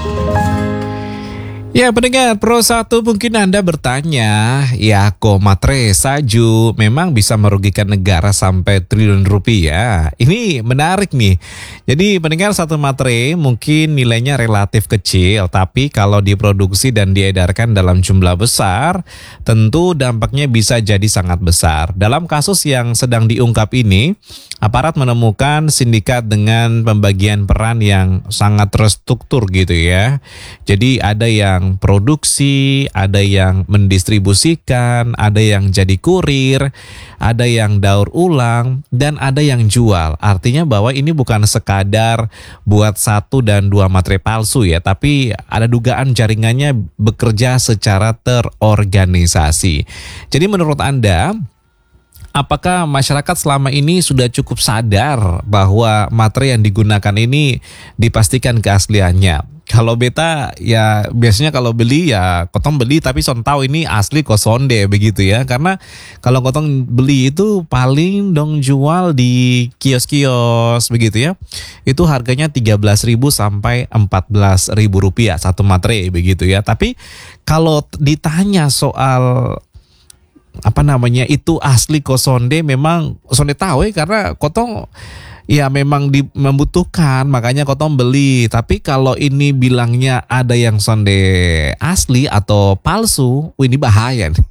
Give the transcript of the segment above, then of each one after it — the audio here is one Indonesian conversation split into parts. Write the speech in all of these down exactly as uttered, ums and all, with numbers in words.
Ya pendengar Pro satu, mungkin Anda bertanya, ya kok matre salju memang bisa merugikan negara sampai triliun rupiah? Ini menarik nih. Jadi pendengar, satu matre mungkin nilainya relatif kecil, tapi kalau diproduksi dan diedarkan dalam jumlah besar, tentu dampaknya bisa jadi sangat besar. Dalam kasus yang sedang diungkap ini, aparat menemukan sindikat dengan pembagian peran yang sangat terstruktur gitu ya. Jadi ada yang produksi, ada yang mendistribusikan, ada yang jadi kurir, ada yang daur ulang, dan ada yang jual. Artinya bahwa ini bukan sekadar buat satu dan dua matre palsu ya, tapi ada dugaan jaringannya bekerja secara terorganisasi. Jadi menurut Anda, apakah masyarakat selama ini sudah cukup sadar bahwa matre yang digunakan ini dipastikan keasliannya? Kalau beta ya biasanya kalau beli ya kotong beli tapi son tahu ini asli kosonde begitu ya. Karena kalau kotong beli itu paling dong jual di kios-kios begitu ya. Itu harganya tiga belas ribu sampai empat belas ribu rupiah satu matre begitu ya. Tapi kalau ditanya soal apa namanya itu asli kosonde, memang sonde tahu ya, karena kotong ya memang di, membutuhkan, makanya kotong beli. Tapi kalau ini bilangnya ada yang sonde asli atau palsu, wih, ini bahaya nih.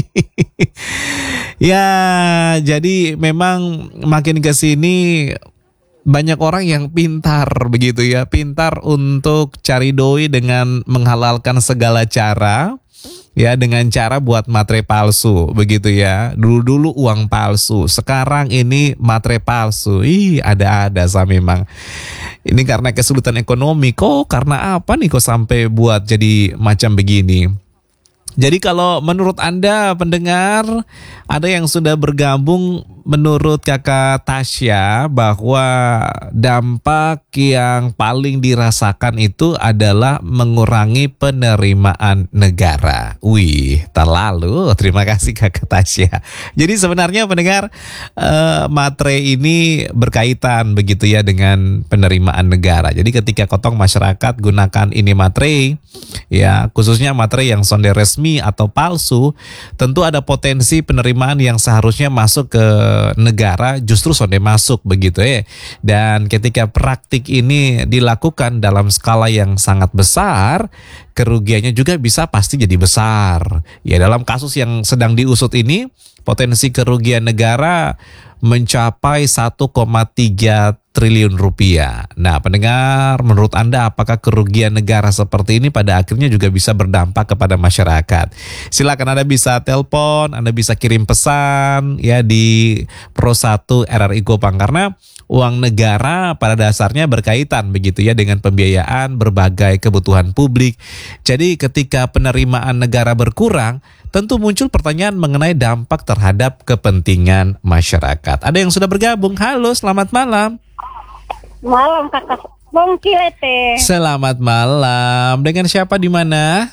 Ya jadi memang makin ke sini banyak orang yang pintar begitu ya, pintar untuk cari doi dengan menghalalkan segala cara. Ya, dengan cara buat matre palsu begitu ya. Dulu-dulu uang palsu, sekarang ini matre palsu. Ih, ada-ada sah memang. Ini karena kesulitan ekonomi. Kok karena apa nih kok sampai buat jadi macam begini? Jadi kalau menurut Anda pendengar, ada yang sudah bergabung, menurut Kakak Tasya bahwa dampak yang paling dirasakan itu adalah mengurangi penerimaan negara. Wih, terlalu. Terima kasih Kakak Tasya. Jadi sebenarnya pendengar, eh, matre ini berkaitan begitu ya dengan penerimaan negara. Jadi ketika kotong masyarakat gunakan ini matre, ya khususnya matre yang sonde resmi atau palsu, tentu ada potensi penerimaan yang seharusnya masuk ke negara justru sonde masuk begitu ya. Dan ketika praktik ini dilakukan dalam skala yang sangat besar, kerugiannya juga bisa pasti jadi besar. Ya, dalam kasus yang sedang diusut ini, potensi kerugian negara mencapai satu koma tiga triliun rupiah. Nah pendengar, menurut Anda apakah kerugian negara seperti ini pada akhirnya juga bisa berdampak kepada masyarakat? Silakan Anda bisa telepon, Anda bisa kirim pesan ya di Pro satu R R I Kupang, karena uang negara pada dasarnya berkaitan begitu ya dengan pembiayaan berbagai kebutuhan publik. Jadi ketika penerimaan negara berkurang, tentu muncul pertanyaan mengenai dampak terhadap kepentingan masyarakat. Ada yang sudah bergabung. Halo, selamat malam. Malam Kakak Bongki Lete. Selamat malam. Dengan siapa di mana?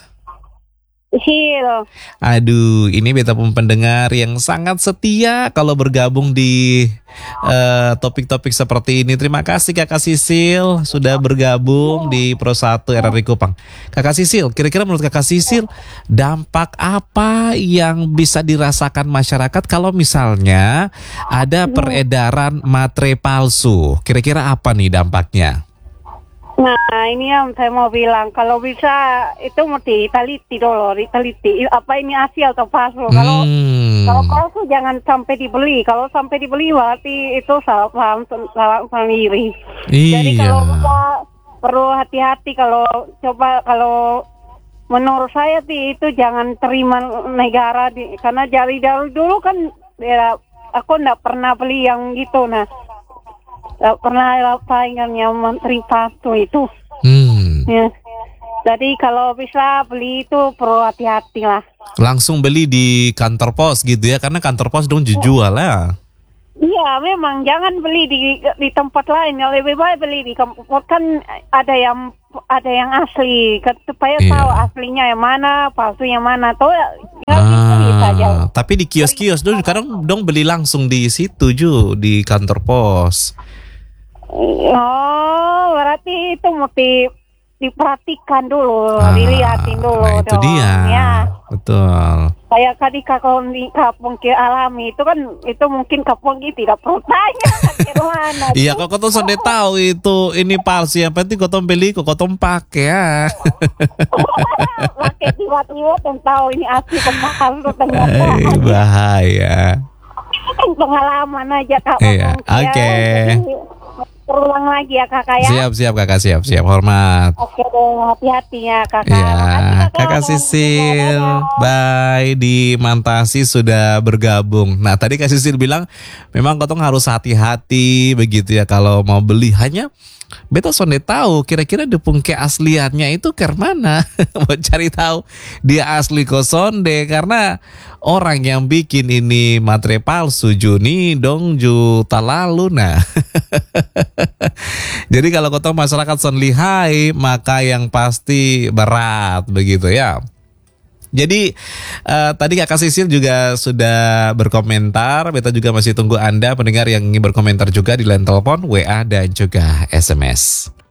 Sil. Aduh, ini beta pun pendengar yang sangat setia kalau bergabung di uh, topik-topik seperti ini. Terima kasih Kakak Sisil sudah bergabung di Pro satu R R I Kupang. Kakak Sisil, kira-kira menurut Kakak Sisil, dampak apa yang bisa dirasakan masyarakat kalau misalnya ada peredaran matre palsu? Kira-kira apa nih dampaknya? Nah ini yang saya mau bilang, kalau bisa itu mesti teliti dulu, diteliti apa ini asli atau palsu. Hmm. Kalau kalau palsu jangan sampai dibeli. Kalau sampai dibeli berarti itu salah paham, salah sendiri. Iya. Jadi kalau kita perlu hati-hati kalau coba kalau menurut saya sih itu jangan terima negara di, karena dari dari dulu kan ya, aku nggak pernah beli yang gitu. Nah nggak pernah saingan yang menteri palsu itu. Hmm. Ya. Jadi kalau bisa beli itu perlu hati-hati lah. Langsung beli di kantor pos gitu ya, karena kantor pos dong dijual ya. Iya, memang jangan beli di di tempat lain. Yang lebih baik beli di kampus, kan ada yang ada yang asli, supaya Iya. tahu aslinya yang mana, palsu yang mana. Tahu ya, Ah, gitu saja. tapi di kios-kios dong, kadang dong beli langsung di situ Ju, di kantor pos. Oh, berarti itu mesti diperhatikan dulu, Ah, dilihatin dulu nah itu dong. dia. Ya. Betul. Kayak tadi kalau di kampung ke alami itu kan itu mungkin kampung itu tidak perlu tanya ke mana. Iya, kok kotong sonde tahu itu ini palsu. Yang penting kotong beli, kok kotong pakai ya. Pakai tiba-tiba kan tahu ini asli pemaham tuh ternyata. Eh, bahaya. Kan pengalaman aja Kak. Iya, ngomong, ya. oke. Jadi, terulang lagi ya Kakak ya. Siap, siap kakak, siap, siap. Hormat. Oke deh, hati-hati ya Kakak. Ya, Makasih, kakak Sisil, bye. Di Mantasi sudah bergabung. Nah, tadi Kak Sisil bilang memang kotong harus hati-hati begitu ya kalau mau beli. Hanya beta sonde tahu kira-kira depung keasliannya itu ke mana. Mau cari tahu dia asli kok sonde karena orang yang bikin ini materai palsu Juni dong juta lalu nah. Jadi kalau kota masyarakat son lihai maka yang pasti berat begitu ya. Jadi uh, tadi Kakak Sisil juga sudah berkomentar. Beta juga masih tunggu Anda pendengar yang ingin berkomentar juga di line telepon, W A dan juga S M S.